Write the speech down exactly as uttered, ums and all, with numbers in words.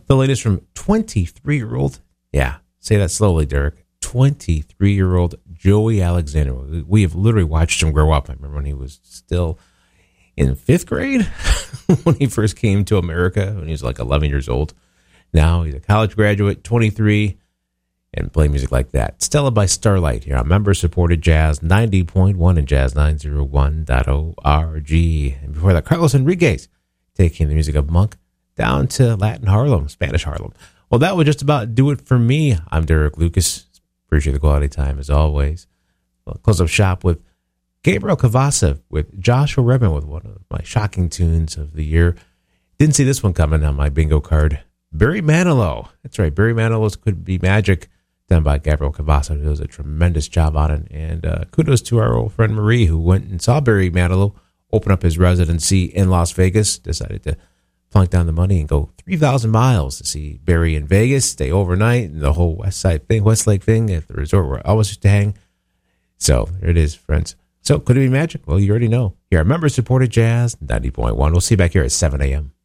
The latest from twenty-three-year-old, yeah, say that slowly, Derek, twenty-three-year-old Joey Alexander. We have literally watched him grow up. I remember when he was still in fifth grade, when he first came to America, when he was like eleven years old. Now he's a college graduate, twenty-three, and playing music like that. Stella by Starlight here on member-supported Jazz ninety point one and Jazz nine oh one dot org. And before that, Carlos Enriquez taking the music of Monk down to Latin Harlem, Spanish Harlem. Well, that would just about do it for me. I'm Derek Lucas. Appreciate the quality time as always. We'll close up shop with Gabriel Cavassa with Joshua Redman with one of my shocking tunes of the year. Didn't see this one coming on my bingo card. Barry Manilow. That's right. Barry Manilow's Could Be Magic, done by Gabriel Cavassa, who does a tremendous job on it. And uh, kudos to our old friend Marie, who went and saw Barry Manilow open up his residency in Las Vegas, decided to plunk down the money and go three thousand miles to see Barry in Vegas, stay overnight, and the whole West Side thing, Westlake thing at the resort where I always used to hang. So there it is, friends. So could it be magic? Well, you already know. Here, member-supported Jazz ninety point one. We'll see you back here at seven a.m.